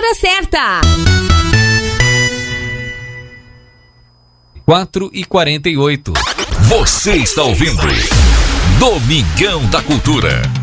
hora certa. 4h48. Você está ouvindo Domingão da Cultura.